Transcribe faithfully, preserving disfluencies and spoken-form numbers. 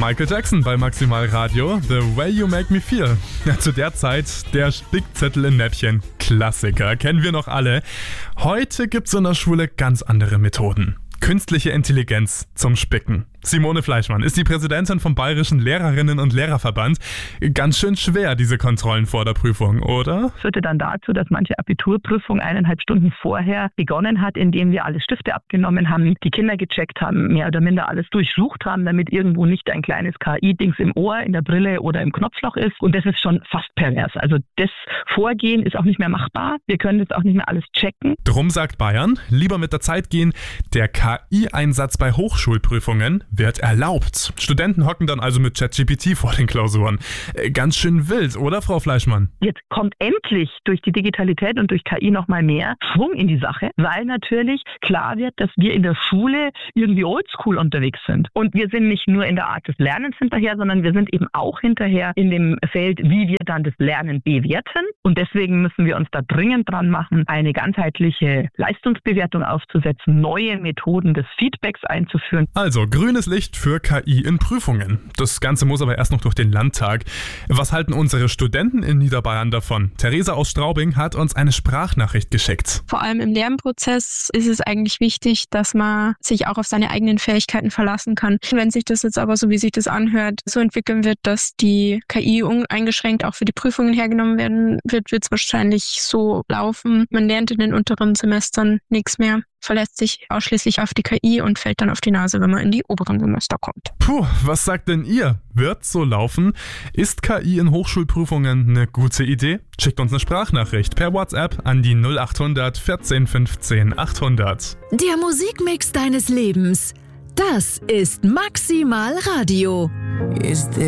Michael Jackson bei Maximal Radio, The Way You Make Me Feel. Ja, zu der Zeit der Spickzettel im Näppchen. Klassiker, kennen wir noch alle. Heute gibt's in der Schule ganz andere Methoden. Künstliche Intelligenz zum Spicken. Simone Fleischmann ist die Präsidentin vom Bayerischen Lehrerinnen- und Lehrerverband. Ganz schön schwer, diese Kontrollen vor der Prüfung, oder? Das führte dann dazu, dass manche Abiturprüfung eineinhalb Stunden vorher begonnen hat, indem wir alle Stifte abgenommen haben, die Kinder gecheckt haben, mehr oder minder alles durchsucht haben, damit irgendwo nicht ein kleines K I-Dings im Ohr, in der Brille oder im Knopfloch ist. Und das ist schon fast pervers. Also das Vorgehen ist auch nicht mehr machbar. Wir können jetzt auch nicht mehr alles checken. Drum sagt Bayern, lieber mit der Zeit gehen. Der K I-Einsatz bei Hochschulprüfungen wird erlaubt. Studenten hocken dann also mit ChatGPT vor den Klausuren. Ganz schön wild, oder Frau Fleischmann? Jetzt kommt endlich durch die Digitalität und durch K I nochmal mehr Schwung in die Sache, weil natürlich klar wird, dass wir in der Schule irgendwie oldschool unterwegs sind. Und wir sind nicht nur in der Art des Lernens hinterher, sondern wir sind eben auch hinterher in dem Feld, wie wir dann das Lernen bewerten. Und deswegen müssen wir uns da dringend dran machen, eine ganzheitliche Leistungsbewertung aufzusetzen, neue Methoden des Feedbacks einzuführen. Also grünes Licht für K I in Prüfungen. Das Ganze muss aber erst noch durch den Landtag. Was halten unsere Studenten in Niederbayern davon? Theresa aus Straubing hat uns eine Sprachnachricht geschickt. Vor allem im Lernprozess ist es eigentlich wichtig, dass man sich auch auf seine eigenen Fähigkeiten verlassen kann. Wenn sich das jetzt aber, so wie sich das anhört, so entwickeln wird, dass die K I uneingeschränkt auch für die Prüfungen hergenommen werden wird, wird es wahrscheinlich so laufen. Man lernt in den unteren Semestern nichts mehr, verlässt sich ausschließlich auf die K I und fällt dann auf die Nase, wenn man in die oberen Semester kommt. Puh, was sagt denn ihr? Wird so laufen? Ist K I in Hochschulprüfungen eine gute Idee? Schickt uns eine Sprachnachricht per WhatsApp an die null acht hundert vierzehn fünfzehn achthundert. Der Musikmix deines Lebens. Das ist Maximal Radio. Ist